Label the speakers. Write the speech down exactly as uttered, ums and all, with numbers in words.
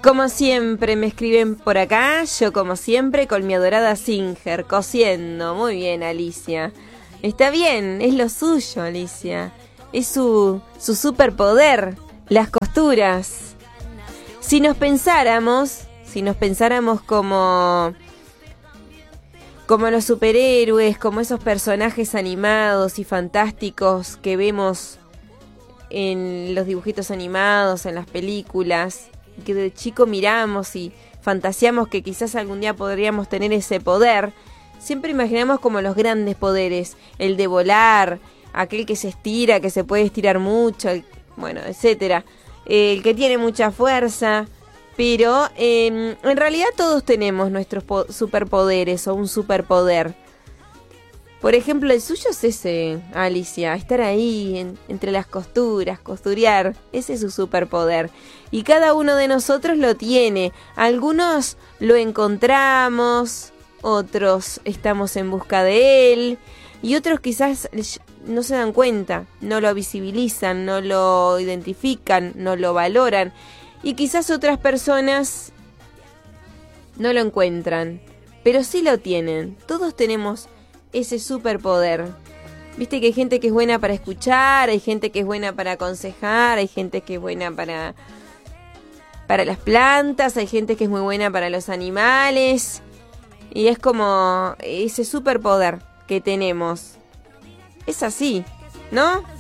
Speaker 1: Como siempre me escriben por acá, yo como siempre con mi adorada Singer, cosiendo. Muy bien, Alicia. Está bien, es lo suyo, Alicia. Es su, su superpoder, las costuras. Si nos pensáramos, si nos pensáramos como, como los superhéroes, como esos personajes animados y fantásticos que vemos en los dibujitos animados, en las películas, que de chico miramos y fantaseamos que quizás algún día podríamos tener ese poder, siempre imaginamos como los grandes poderes, el de volar, aquel que se estira, que se puede estirar mucho, el, bueno, etcétera, el que tiene mucha fuerza, pero eh, en realidad todos tenemos nuestros po- superpoderes o un superpoder. Por ejemplo, el suyo es ese, Alicia, estar ahí en, entre las costuras, costurear, ese es su superpoder. Y cada uno de nosotros lo tiene. Algunos lo encontramos, otros estamos en busca de él, y otros quizás no se dan cuenta, no lo visibilizan, no lo identifican, no lo valoran. Y quizás otras personas no lo encuentran, pero sí lo tienen. Todos tenemos ese superpoder. Viste que hay gente que es buena para escuchar, hay gente que es buena para aconsejar, hay gente que es buena para para las plantas, hay gente que es muy buena para los animales, y es como ese superpoder que tenemos. Es así, ¿no?